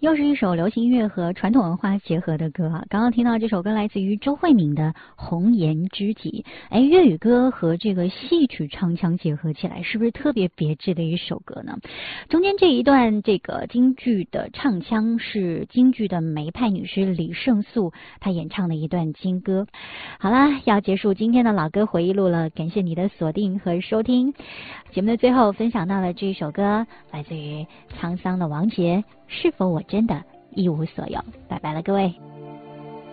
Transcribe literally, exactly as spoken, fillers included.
又是一首流行音乐和传统文化结合的歌啊！刚刚听到这首歌来自于周慧敏的《红颜知己》，哎，粤语歌和这个戏曲唱腔结合起来，是不是特别别致的一首歌呢？中间这一段这个京剧的唱腔是京剧的梅派女师李胜素她演唱的一段京歌。好啦，要结束今天的老歌回忆录了，感谢你的锁定和收听。节目的最后分享到了这首歌，来自于沧桑的王杰，是否我真的一无所有？拜拜了，各位。